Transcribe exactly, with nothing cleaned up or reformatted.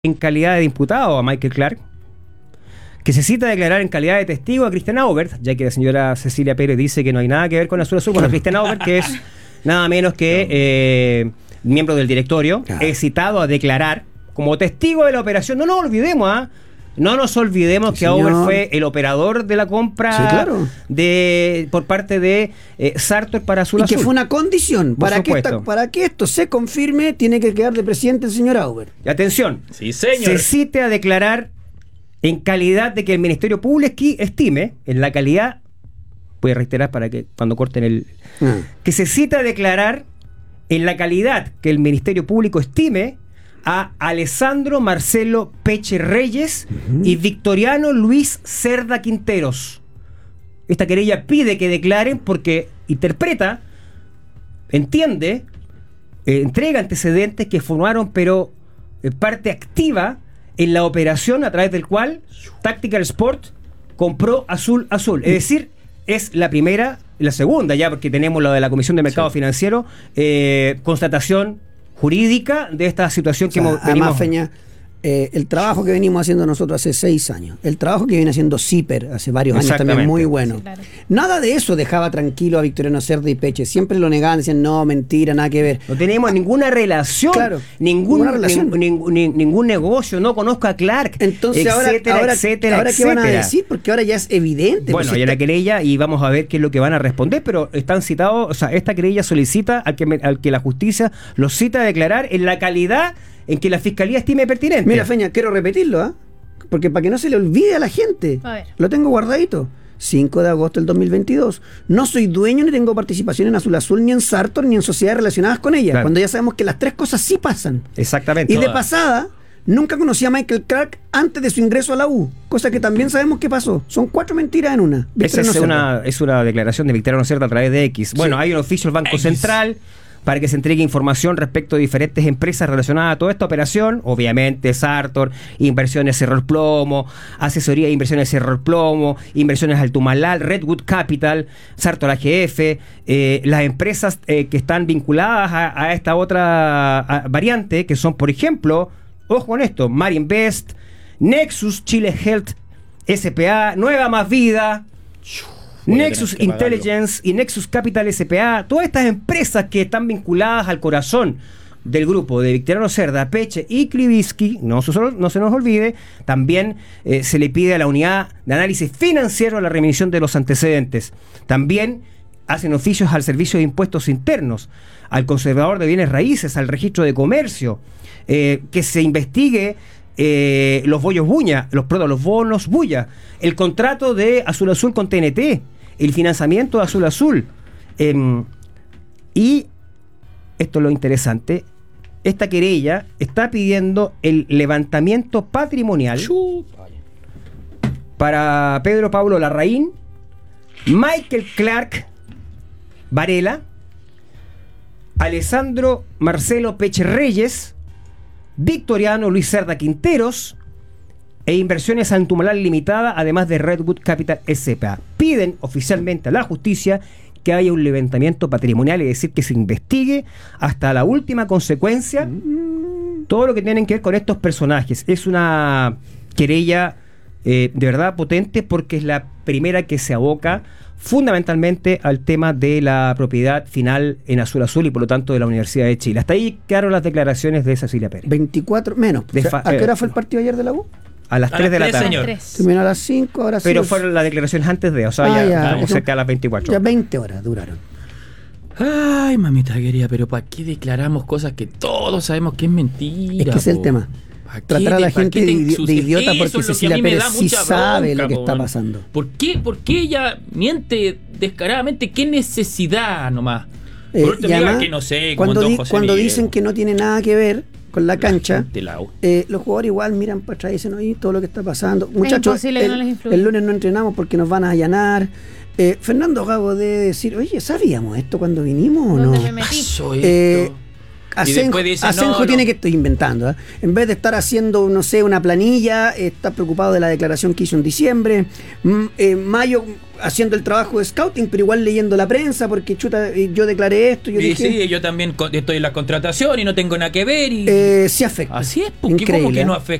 en calidad de imputado a Michael Clark, que se cita a declarar en calidad de testigo a Christian Aubert, ya que la señora Cecilia Pérez dice que no hay nada que ver con Azul Azul. Bueno, Christian Aubert, que es nada menos que eh, miembro del directorio, claro, es citado a declarar como testigo de la operación. No nos olvidemos, ¿ah? ¿eh? No nos olvidemos sí, que Aubert fue el operador de la compra sí, claro, de por parte de eh, Sartor para Azul y Azul. Que fue una condición. Para que, esta, para que esto se confirme, tiene que quedar de presidente el señor Aubert. Y atención, sí, señor, se cite a declarar en calidad de que el Ministerio Público estime, en la calidad, voy a reiterar para que cuando corten el... Ah. que se cita a declarar en la calidad que el Ministerio Público estime a Alessandro Marcelo Peche Reyes uh-huh. y Victoriano Luis Cerda Quinteros. Esta querella pide que declaren porque interpreta, entiende, eh, entrega antecedentes que formaron pero eh, parte activa en la operación a través del cual Tactical Sport compró Azul Azul. Es decir, es la primera, la segunda ya, porque tenemos lo de la Comisión de Mercado sí. Financiero, eh, constatación jurídica de esta situación que o sea, hemos, además, venimos... Feña, eh, el trabajo que venimos haciendo nosotros hace seis años, el trabajo que viene haciendo CIPER hace varios años también muy bueno. Sí, claro. Nada de eso dejaba tranquilo a Victoriano Cerda y Peche. Siempre lo negaban, decían, no, mentira, nada que ver. No tenemos ninguna relación, claro, ningún, ninguna relación. Ning, ning, ningún negocio, no conozco a Clark, entonces etcétera, ahora, etcétera, ahora etcétera. ¿qué van a decir? Porque ahora ya es evidente. Bueno, ya la querella y vamos a ver qué es lo que van a responder, pero están citados, o sea, esta querella solicita al que, al que la justicia los cita a declarar en la calidad en que la fiscalía estime pertinente. Mira, Feña, quiero repetirlo, ¿eh? Porque para que no se le olvide a la gente, a ver. Lo tengo guardadito. cinco de agosto del dos mil veintidós. No soy dueño ni tengo participación en Azul Azul, ni en Sartor, ni en sociedades relacionadas con ella. Claro. Cuando ya sabemos que las tres cosas sí pasan. Exactamente. Y de pasada, nunca conocí a Michael Clark antes de su ingreso a la U, cosa que también sabemos que pasó. Son cuatro mentiras en una. Esa es una, es una declaración de Victoriano Cerda a través de X. Bueno, sí. Hay un oficio del Banco X. Central para que se entregue información respecto de diferentes empresas relacionadas a toda esta operación, obviamente Sartor, Inversiones Cerro Plomo, Asesoría de Inversiones Cerro Plomo, Inversiones Altumalal, Redwood Capital, Sartor A G F, eh, las empresas eh, que están vinculadas a, a esta otra a, variante, que son, por ejemplo, ojo con esto, Marinvest, Nexus Chile Health S P A, Nueva Más Vida, Nexus Intelligence y Nexus Capital S P A, todas estas empresas que están vinculadas al corazón del grupo de Victoriano Cerda, Peche y Krivitsky, no, no se nos olvide, también eh, se le pide a la unidad de análisis financiero la remisión de los antecedentes. También hacen oficios al Servicio de Impuestos Internos, al Conservador de Bienes Raíces, al Registro de Comercio, eh, que se investigue Eh, los bollos Buña, los, perdón, los bonos Bulla, el contrato de Azul Azul con T N T, el financiamiento de Azul Azul. Eh, y esto es lo interesante, esta querella está pidiendo el levantamiento patrimonial para Pedro Pablo Larraín, Michael Clark Varela, Alessandro Marcelo Peche Reyes, Victoriano Luis Cerda Quinteros e Inversiones Altumalal Limitada, además de Redwood Capital S P A. Piden oficialmente a la justicia que haya un levantamiento patrimonial, es decir, que se investigue hasta la última consecuencia todo lo que tienen que ver con estos personajes. Es una querella eh, de verdad potente porque es la primera que se aboca fundamentalmente al tema de la propiedad final en Azul Azul y por lo tanto de la Universidad de Chile. Hasta ahí quedaron las declaraciones de Cecilia Pérez. veinticuatro menos. O sea, ¿a qué hora fue el partido ayer de la U? A las tres de la tarde. Señor. Terminó a las cinco, ahora sí. Pero fueron las declaraciones antes de, o sea, ah, ya, ya vamos cerca a las veinticuatro. Ya veinte horas duraron. Ay, mamita querida, pero ¿para qué declaramos cosas que todos sabemos que es mentira? Es que es el tema. Tratar a la gente de, de idiota porque Cecilia Pérez sí sabe lo que está pasando. ¿Por qué, ¿Por qué ella miente descaradamente? ¿Qué necesidad nomás? Eh, Por y además, que no sé, cuando di, cuando dicen que no tiene nada que ver con la cancha, la eh, los jugadores igual miran para atrás y dicen, oye, todo lo que está pasando. Muchachos, el, no el lunes no entrenamos porque nos van a allanar. Eh, Fernando Gago debe decir, oye, ¿sabíamos esto cuando vinimos o no? ¿Dónde me metí? Pasó eh, esto. Asenjo, dice, Asenjo no, tiene no. que estoy inventando, ¿eh? En vez de estar haciendo, no sé, una planilla, está preocupado de la declaración que hizo en diciembre. Mm, eh, Mayo haciendo el trabajo de scouting, pero igual leyendo la prensa, porque chuta, yo declaré esto. Yo y dije, sí, yo también estoy en la contratación y no tengo nada que ver. Y... Eh, sí afecta. Así es, porque ¿cómo que no afecta?